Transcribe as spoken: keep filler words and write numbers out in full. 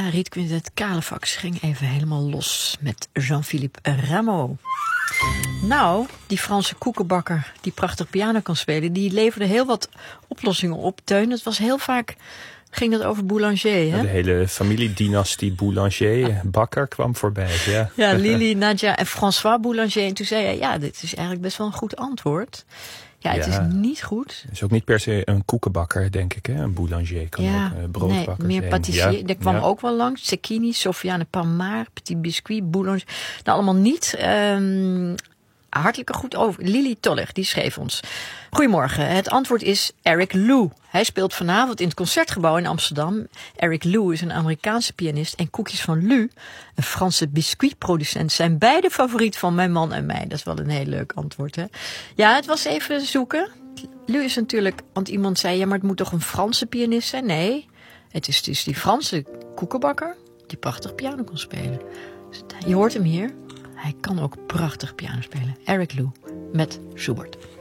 Ja, Riet Quintet Calefax ging even helemaal los met Jean-Philippe Rameau. Nou, die Franse koekenbakker die prachtig piano kan spelen, die leverde heel wat oplossingen op. Teun, het was heel vaak, ging dat over Boulanger, hè? De hele familiedynastie Boulanger, bakker kwam voorbij. Ja, ja Lili, Nadja en François Boulanger. En toen zei hij, ja, dit is eigenlijk best wel een goed antwoord. Ja, het ja. is niet goed. Het is ook niet per se een koekenbakker, denk ik. Hè? Een boulanger kan ja, ook uh, broodbakker nee, meer zijn. patissier. Ja. Er kwam ja. ook wel langs. Cecchini, Sofiane Palmar, Petit Biscuit, Boulanger. Nou, allemaal niet. Um, hartelijk goed over. Lili Tolleg, die schreef ons. Goedemorgen. Het antwoord is Eric Lou. Hij speelt vanavond in het Concertgebouw in Amsterdam. Eric Lou is een Amerikaanse pianist. En Koekjes van Lu, een Franse biscuitproducent, zijn beide favoriet van mijn man en mij. Dat is wel een heel leuk antwoord, hè? Ja, het was even zoeken. Lu is natuurlijk, want iemand zei, ja, maar het moet toch een Franse pianist zijn? Nee, het is dus die Franse koekenbakker die prachtig piano kon spelen. Je hoort hem hier. Hij kan ook prachtig piano spelen. Eric Lou met Schubert.